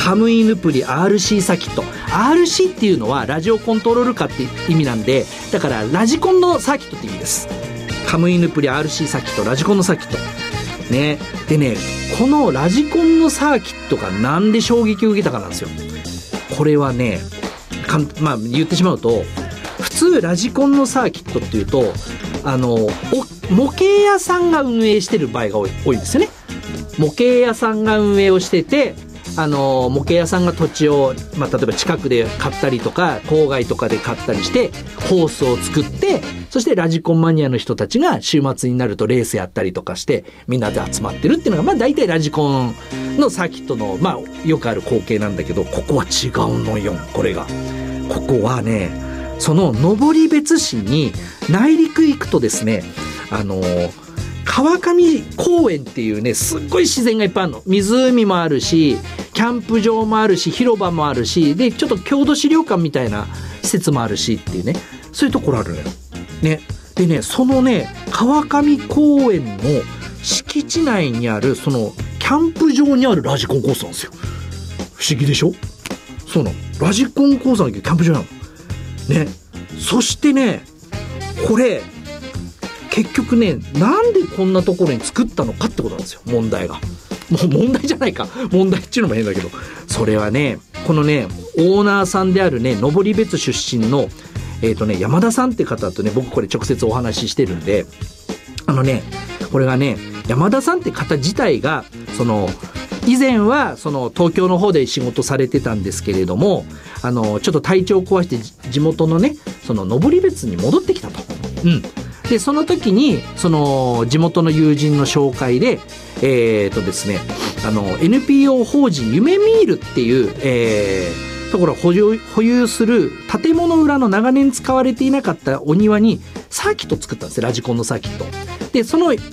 カムイヌプリ RC サーキット。 RC っていうのはラジオコントロールカーって意味なんで、だからラジコンのサーキットって意味です。カムイヌプリ RC サーキット、ラジコンのサーキットね。でね、このラジコンのサーキットがなんで衝撃を受けたかなんですよ。これはね、まあ言ってしまうと、普通ラジコンのサーキットっていうと模型屋さんが運営してる場合が多いんですよね。模型屋さんが運営をしてて、模型屋さんが土地を、まあ、例えば近くで買ったりとか郊外とかで買ったりしてコースを作って、そしてラジコンマニアの人たちが週末になるとレースやったりとかしてみんなで集まってるっていうのが、まあ大体ラジコンのサーキットの、まあよくある光景なんだけど、ここは違うのよ。ここはね、その登別市に内陸行くとですね、川上公園っていうね、すっごい自然がいっぱいあるの。湖もあるし、キャンプ場もあるし、広場もあるし、でちょっと郷土資料館みたいな施設もあるしっていうね、そういうところあるのよね。でね、そのね川上公園の敷地内にあるそのキャンプ場にあるラジコンコースなんですよ。不思議でしょ。そうなの、ラジコンコースなんだけどキャンプ場なのね。そしてね、これ結局ね、なんでこんなところに作ったのかってことなんですよ。問題がもう問題じゃないか、問題っていうのも変だけど、それはね、このねオーナーさんであるね、登別出身の山田さんって方とね、僕これ直接お話ししてるんで、これがね、山田さんって方自体が以前は東京の方で仕事されてたんですけれども、ちょっと体調を壊して地元のね登別に戻ってきたと。でその時に地元の友人の紹介でですね、NPO 法人夢ミールっていうところを保有する建物裏の長年使われていなかったお庭にサーキットを作ったんですよ。ラジコンのサーキットで、その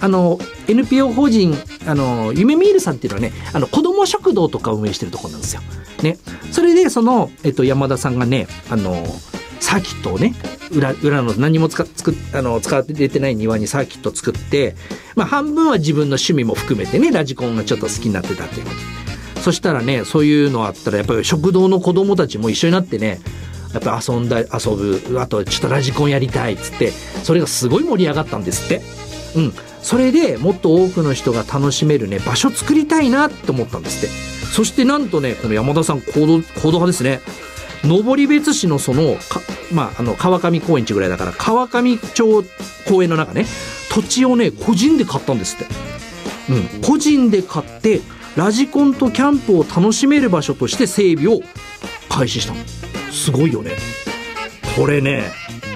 NPO 法人夢ミールさんっていうのはね、子ども食堂とか運営してるところなんですよね。それで山田さんがねサーキットをね、裏の何も使われてない庭にサーキットを作って、まあ半分は自分の趣味も含めてね、ラジコンがちょっと好きになってたっていうこと。そしたらね、そういうのあったらやっぱり食堂の子供たちも一緒になってね、やっぱ遊ぶ、あとちょっとラジコンやりたいっつって、それがすごい盛り上がったんですって。それでもっと多くの人が楽しめるね場所作りたいなって思ったんですって。そしてなんとね、この山田さん行動派ですね。登別市の川上公園地ぐらいだから川上町公園の中ね、土地をね個人で買ったんですって。個人で買ってラジコンとキャンプを楽しめる場所として整備を開始したの。すごいよねこれね。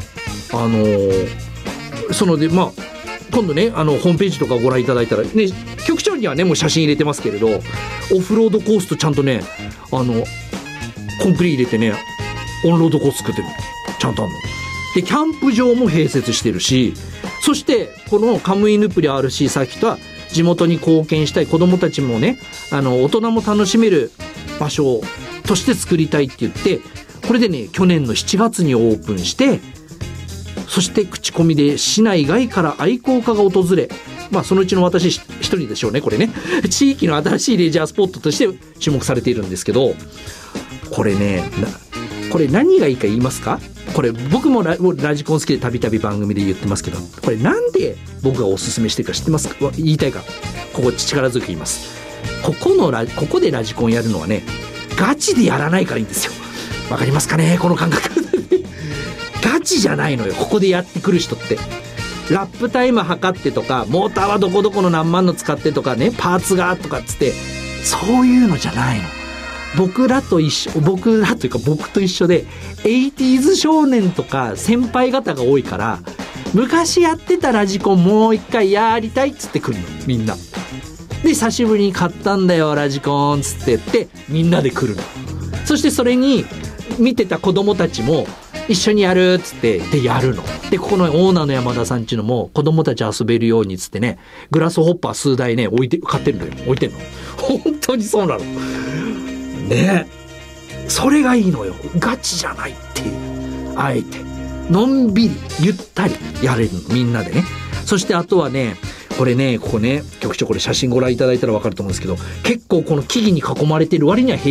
今度ねホームページとかご覧いただいたらね、局長にはねもう写真入れてますけれど、オフロードコースとちゃんとねコンクリ入れてねオンロードコース作ってる、ちゃんとあるので、キャンプ場も併設してるし、そしてこのカムイヌプリ RC サーキットは地元に貢献したい子どもたちもね、大人も楽しめる場所として作りたいって言って、これでね去年の7月にオープンして、そして口コミで市内外から愛好家が訪れ、まあそのうちの私一人でしょうね、これね。地域の新しいレジャースポットとして注目されているんですけど、これね、これ何がいいか言いますか。これ僕もラジコン好きでたびたび番組で言ってますけど、これなんで僕がおすすめしてるか知ってますか。言いたいか、ここ力強く言います。ここでラジコンやるのはね、ガチでやらないからいいんですよ。わかりますかね、この感覚。ガチじゃないのよ、ここでやってくる人って。ラップタイム測ってとか、モーターはどこどこの何万の使ってとかね、パーツがとかっつって、そういうのじゃないの。僕というか僕と一緒で 80s 少年とか先輩方が多いから、昔やってたラジコンもう一回やりたいっつってくるの、みんなで。久しぶりに買ったんだよラジコンっつって言ってみんなで来るの。そしてそれに見てた子供たちも一緒にやるっつってでやるので、ここのオーナーの山田さんちのも子供たち遊べるようにっつってね、グラスホッパー数台ね買ってるのよ、置いてんの。本当にそうなのね。それがいいのよ、ガチじゃないっていう、あえてのんびりゆったりやれるの、みんなでね。そしてあとはね、これね、ここね、局長これ写真ご覧いただいたら分かると思うんですけど、結構この木々に囲まれてる割には